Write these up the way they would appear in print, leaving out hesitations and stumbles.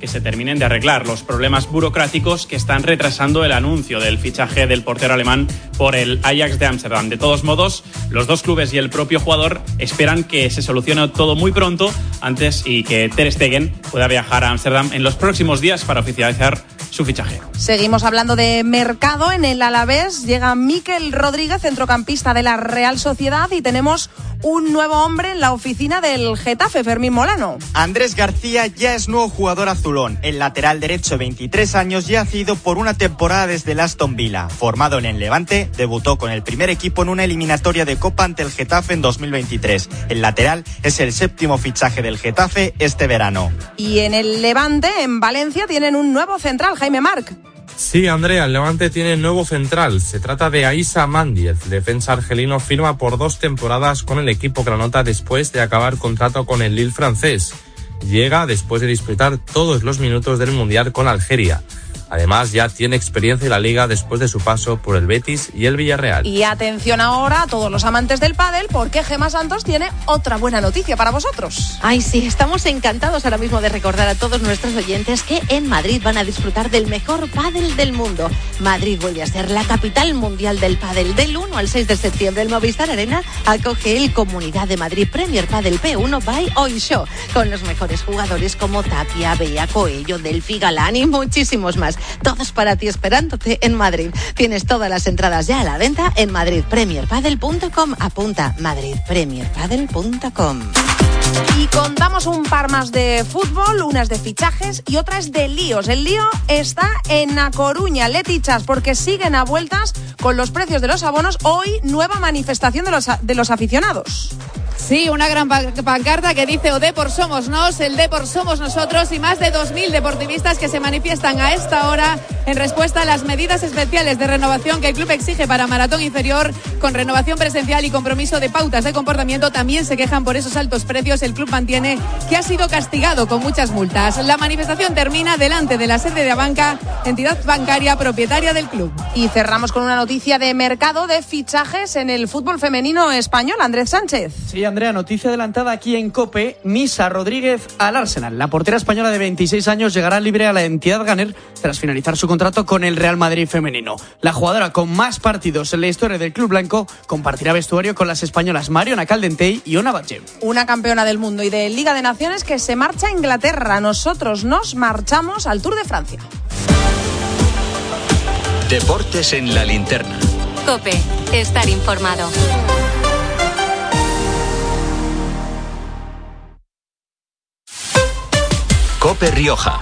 que se terminen de arreglar los problemas burocráticos que están retrasando el anuncio del fichaje del portero alemán por el Ajax de Ámsterdam. De todos modos, los dos clubes y el propio jugador esperan que se solucione todo muy pronto antes y que Ter Stegen pueda viajar a Ámsterdam en los próximos días para oficializar su fichaje. Seguimos hablando de mercado. En el Alavés llega Mikel Rodríguez, centrocampista de la Real Sociedad, y tenemos un nuevo hombre en la oficina del Getafe, Fermín Molano. Andrés García ya es nuevo jugador azulón. El lateral derecho, 23 años, ya ha sido por una temporada desde el Aston Villa. Formado en el Levante, debutó con el primer equipo en una eliminatoria de Copa ante el Getafe en 2023. El lateral es el 7º fichaje del Getafe este verano. Y en el Levante, en Valencia, tienen un nuevo central, Jaime Marc. Sí, Andrea, el Levante tiene nuevo central. Se trata de Aissa Mandi. El defensa argelino firma por 2 temporadas con el equipo granota después de acabar contrato con el Lille francés. Llega después de disputar todos los minutos del Mundial con Algeria. Además, ya tiene experiencia en la Liga después de su paso por el Betis y el Villarreal. Y atención ahora a todos los amantes del pádel, porque Gemma Santos tiene otra buena noticia para vosotros. Ay, sí, estamos encantados ahora mismo de recordar a todos nuestros oyentes que en Madrid van a disfrutar del mejor pádel del mundo. Madrid vuelve a ser la capital mundial del pádel. Del 1 al 6 de septiembre, el Movistar Arena acoge el Comunidad de Madrid Premier Padel P1 by Oisho, con los mejores jugadores como Tapia, Bea, Coello, Delphi, Galán y muchísimos más. Todos para ti esperándote en Madrid. Tienes todas las entradas ya a la venta en madridpremierpadel.com. Apunta, madridpremierpadel.com. Y contamos un par más de fútbol, una es de fichajes y otra es de líos. El lío está en A Coruña, Letichas, porque siguen a vueltas con los precios de los abonos. Hoy, nueva manifestación de los aficionados. Sí, una gran pancarta que dice: o Depor somos nos, el Depor somos nosotros, y más de 2.000 deportivistas que se manifiestan a esta hora en respuesta a las medidas especiales de renovación que el club exige para maratón inferior, con renovación presencial y compromiso de pautas de comportamiento. También se quejan por esos altos precios. El club mantiene que ha sido castigado con muchas multas. La manifestación termina delante de la sede de Abanca, entidad bancaria propietaria del club. Y cerramos con una noticia de mercado de fichajes en el fútbol femenino español. Andrés Sánchez. Sí, Andrea, noticia adelantada aquí en COPE. Misa Rodríguez al Arsenal. La portera española de 26 años llegará libre a la entidad Gunner tras finalizar su contrato con el Real Madrid femenino. La jugadora con más partidos en la historia del club blanco compartirá vestuario con las españolas Mariona Caldentey y Ona Batlle. Una campeona del mundo y de Liga de Naciones que se marcha a Inglaterra. Nosotros nos marchamos al Tour de Francia. Deportes en la linterna. COPE, estar informado. COPE Rioja.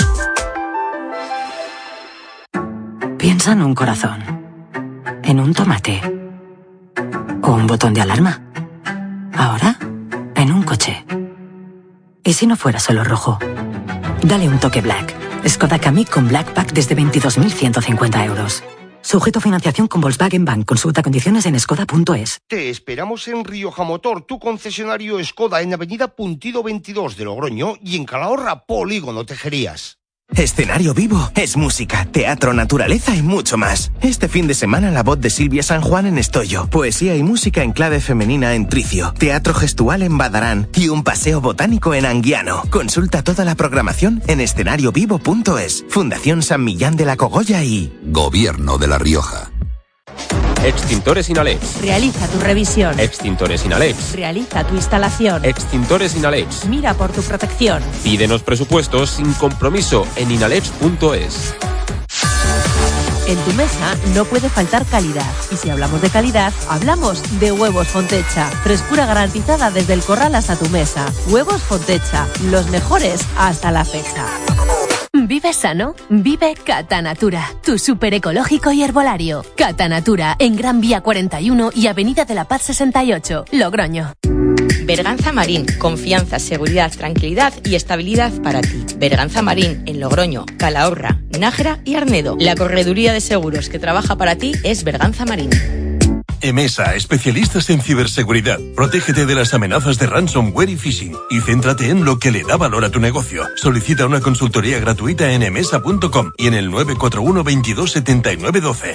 Piensa en un corazón, en un tomate o un botón de alarma. Ahora, en un coche. ¿Y si no fuera solo rojo? Dale un toque Black. Skoda Kamiq con Black Pack desde 22.150 euros. Sujeto a financiación con Volkswagen Bank. Consulta condiciones en skoda.es. Te esperamos en Rioja Motor, tu concesionario Skoda, en Avenida Puntido 22 de Logroño y en Calahorra, Polígono Tejerías. Escenario vivo es música, teatro, naturaleza y mucho más. Este fin de semana la voz de Silvia San Juan en Estoyo, poesía y música en clave femenina en Tricio, teatro gestual en Badarán y un paseo botánico en Anguiano. Consulta toda la programación en escenariovivo.es. Fundación San Millán de la Cogolla y Gobierno de La Rioja. Extintores Inalex. Realiza tu revisión. Extintores Inalex. Realiza tu instalación. Extintores Inalex. Mira por tu protección. Pídenos presupuestos sin compromiso en inalex.es. En tu mesa no puede faltar calidad. Y si hablamos de calidad, hablamos de Huevos Fontecha. Frescura garantizada desde el corral hasta tu mesa. Huevos Fontecha, los mejores hasta la fecha. Vive sano, vive Catanatura, tu súper ecológico y herbolario. Catanatura, en Gran Vía 41 y Avenida de la Paz 68, Logroño. Berganza Marín, confianza, seguridad, tranquilidad y estabilidad para ti. Berganza Marín, en Logroño, Calahorra, Nájera y Arnedo. La correduría de seguros que trabaja para ti es Berganza Marín. EMESA, especialistas en ciberseguridad. Protégete de las amenazas de ransomware y phishing y céntrate en lo que le da valor a tu negocio. Solicita una consultoría gratuita en emesa.com y en el 941 22 79 12.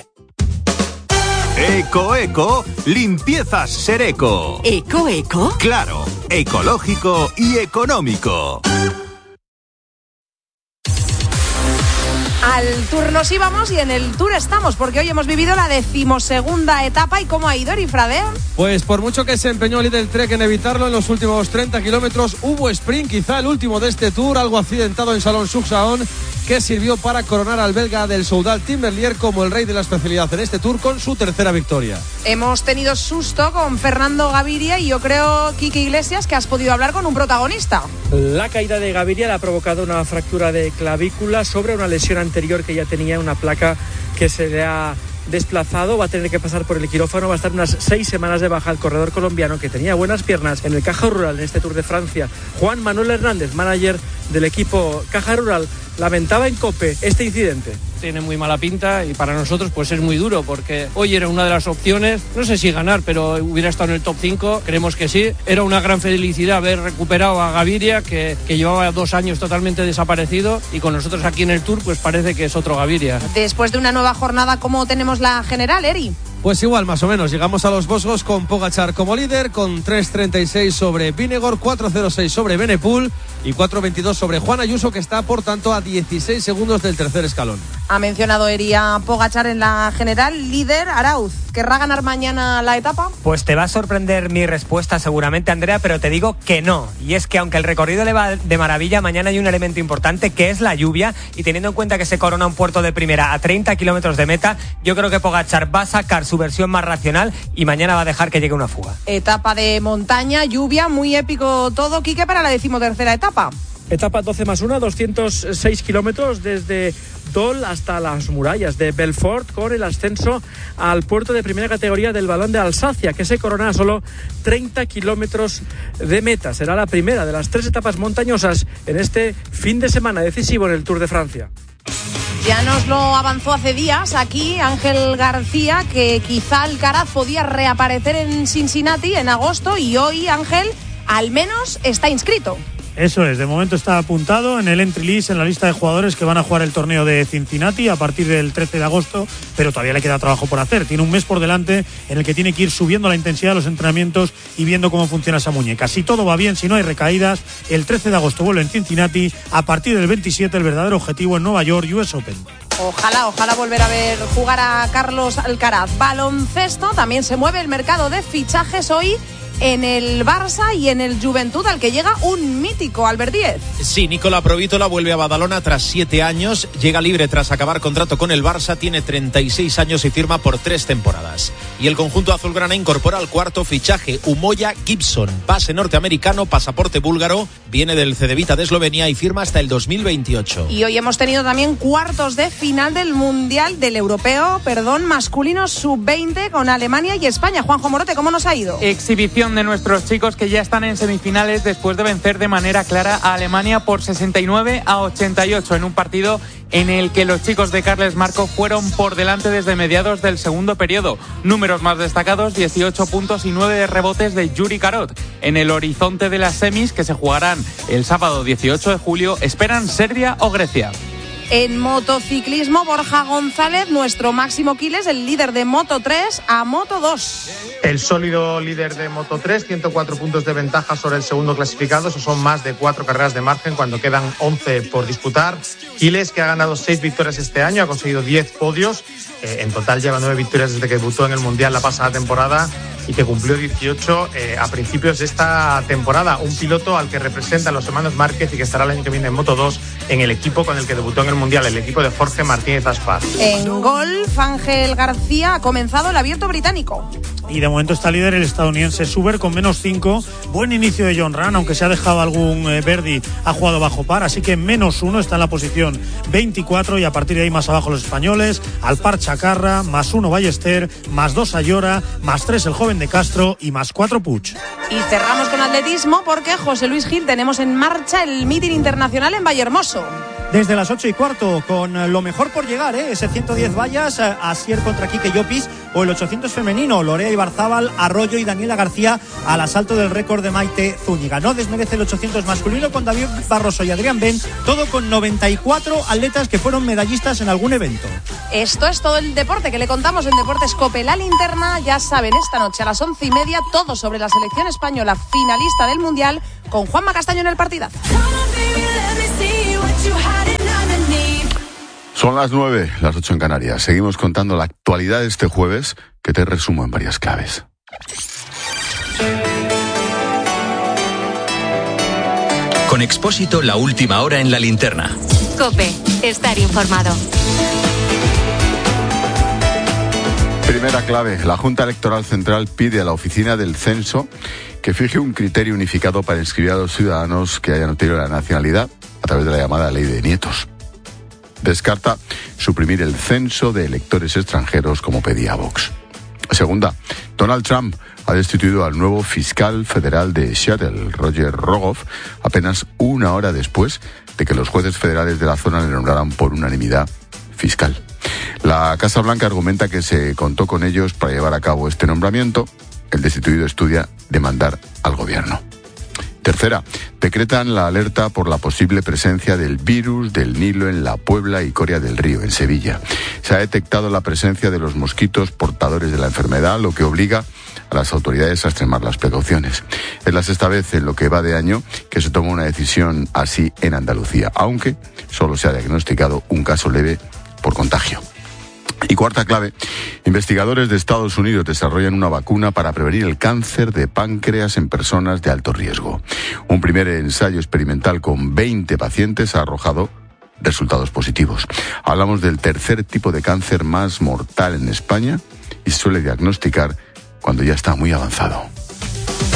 Eco, limpiezas Sereco. ¿Eco? Claro, ecológico y económico. Al Tour nos íbamos y en el Tour estamos, porque hoy hemos vivido la 12ª etapa. ¿Y cómo ha ido, Eri Frade? Pues por mucho que se empeñó el líder Trek en evitarlo, en los últimos 30 kilómetros hubo sprint, quizá el último de este Tour, algo accidentado en Salon-sur-Saône, que sirvió para coronar al belga del Soudal Tim Merlier como el rey de la especialidad en este Tour con su tercera victoria. Hemos tenido susto con Fernando Gaviria y yo creo, Quique Iglesias, que has podido hablar con un protagonista. La caída de Gaviria le ha provocado una fractura de clavícula sobre una lesión anterior que ya tenía, una placa que se le ha desplazado, va a tener que pasar por el quirófano, va a estar unas 6 semanas de baja el corredor colombiano que tenía buenas piernas en el Caja Rural en este Tour de Francia. Juan Manuel Hernández, manager del equipo Caja Rural, lamentaba en COPE este incidente. Tiene muy mala pinta y para nosotros pues es muy duro porque hoy era una de las opciones, no sé si ganar, pero hubiera estado en el top 5, creemos que sí. Era una gran felicidad haber recuperado a Gaviria que llevaba 2 años totalmente desaparecido y con nosotros aquí en el Tour pues parece que es otro Gaviria. Después de una nueva jornada, ¿cómo tenemos la general, Eri? Pues igual, más o menos. Llegamos a los Vosgos con Pogačar como líder, con 3.36 sobre Vingegaard, 4.06 sobre Benepul y 4.22 sobre Juan Ayuso, que está, por tanto, a 16 segundos del tercer escalón. Ha mencionado Eri a Pogačar en la general, líder. Arauz, ¿querrá ganar mañana la etapa? Pues te va a sorprender mi respuesta seguramente, Andrea, pero te digo que no. Y es que aunque el recorrido le va de maravilla, mañana hay un elemento importante que es la lluvia, y teniendo en cuenta que se corona un puerto de primera a 30 kilómetros de meta, yo creo que Pogačar va a sacar su versión más racional y mañana va a dejar que llegue una fuga. Etapa de montaña, lluvia, muy épico todo, Quique, para la 13ª etapa. Etapa 12+1, 206 kilómetros desde Dol hasta las murallas de Belfort, con el ascenso al puerto de primera categoría del Balón de Alsacia, que se corona a solo 30 kilómetros de meta. Será la primera de las 3 etapas montañosas en este fin de semana decisivo en el Tour de Francia. Ya nos lo avanzó hace días aquí Ángel García, que quizá Alcaraz podía reaparecer en Cincinnati en agosto, y hoy Ángel al menos está inscrito. Eso es, de momento está apuntado en el entry list, en la lista de jugadores que van a jugar el torneo de Cincinnati a partir del 13 de agosto, pero todavía le queda trabajo por hacer. Tiene un mes por delante en el que tiene que ir subiendo la intensidad de los entrenamientos y viendo cómo funciona esa muñeca. Si todo va bien, si no hay recaídas, el 13 de agosto vuelve en Cincinnati, a partir del 27 el verdadero objetivo en Nueva York, US Open. Ojalá volver a ver jugar a Carlos Alcaraz. Baloncesto, también se mueve el mercado de fichajes hoy en el Barça y en el Juventud, al que llega un mítico, Albert Díez. Sí, Nicola Provítola vuelve a Badalona tras 7 años, llega libre tras acabar contrato con el Barça, tiene 36 años y firma por 3 temporadas. Y el conjunto azulgrana incorpora al cuarto fichaje, Umoja Gibson, base norteamericano, pasaporte búlgaro, viene del Cedevita de Eslovenia y firma hasta el 2028. Y hoy hemos tenido también cuartos de final del masculino sub-20 con Alemania y España. Juanjo Morote, ¿cómo nos ha ido? Exhibición de nuestros chicos, que ya están en semifinales después de vencer de manera clara a Alemania por 69-88 en un partido en el que los chicos de Carles Marco fueron por delante desde mediados del segundo periodo. Números más destacados: 18 puntos y 9 rebotes de Yuri Karot. En el horizonte de las semis, que se jugarán el sábado 18 de julio, esperan Serbia o Grecia. En motociclismo, Borja González, nuestro Máximo Quiles, el líder de Moto 3 a Moto 2. El sólido líder de Moto 3, 104 puntos de ventaja sobre el segundo clasificado. Eso son más de 4 carreras de margen cuando quedan 11 por disputar. Quiles, que ha ganado 6 victorias este año, ha conseguido 10 podios. En total lleva 9 victorias desde que debutó en el Mundial la pasada temporada y que cumplió 18 a principios de esta temporada. Un piloto al que representan los hermanos Márquez y que estará el año que viene en Moto 2 en el equipo con el que debutó en el Mundial, el equipo de Jorge Martínez Asfar. En golf, Ángel García ha comenzado el Abierto Británico. Y de momento está líder el estadounidense Suber con -5. Buen inicio de John Ram, aunque se ha dejado algún birdie, ha jugado bajo par, así que -1, está en la posición 24, y a partir de ahí más abajo los españoles: Alpar Chacarra, +1 Ballester, +2 Ayora, +3 el joven de Castro y +4 Puig. Y cerramos con atletismo, porque José Luis Gil, tenemos en marcha el mítin internacional en Vallehermoso. Desde las 8:15, con lo mejor por llegar, ese 110 vallas, Asier contra Quique Llopis, o el 800 femenino, Lorea Ibarzábal, Arroyo y Daniela García al asalto del récord de Maite Zúñiga. No desmerece el 800 masculino con David Barroso y Adrián Ben, todo con 94 atletas que fueron medallistas en algún evento. Esto es todo el deporte que le contamos en Deportes COPE. La linterna, ya saben, esta noche a las 11:30, todo sobre la selección española finalista del Mundial, con Juanma Castaño en el partidazo. Son Son las 9, las 8 en Canarias. Seguimos contando la actualidad de este jueves, que te resumo en varias claves. Con Expósito, la última hora en la linterna. COPE, estar informado. Primera clave, la Junta Electoral Central pide a la Oficina del Censo que fije un criterio unificado para inscribir a los ciudadanos que hayan obtenido la nacionalidad a través de la llamada Ley de Nietos. Descarta suprimir el censo de electores extranjeros como pedía Vox. Segunda, Donald Trump ha destituido al nuevo fiscal federal de Seattle, Roger Rogoff, apenas una hora después de que los jueces federales de la zona le nombraran por unanimidad fiscal. La Casa Blanca argumenta que se contó con ellos para llevar a cabo este nombramiento. El destituido estudia demandar al gobierno. Tercera, decretan la alerta por la posible presencia del virus del Nilo en la Puebla y Coria del Río, en Sevilla. Se ha detectado la presencia de los mosquitos portadores de la enfermedad, lo que obliga a las autoridades a extremar las precauciones. Es la sexta vez en lo que va de año que se toma una decisión así en Andalucía, aunque solo se ha diagnosticado un caso leve por contagio. Y cuarta clave, investigadores de Estados Unidos desarrollan una vacuna para prevenir el cáncer de páncreas en personas de alto riesgo. Un primer ensayo experimental con 20 pacientes ha arrojado resultados positivos. Hablamos del tercer tipo de cáncer más mortal en España y se suele diagnosticar cuando ya está muy avanzado.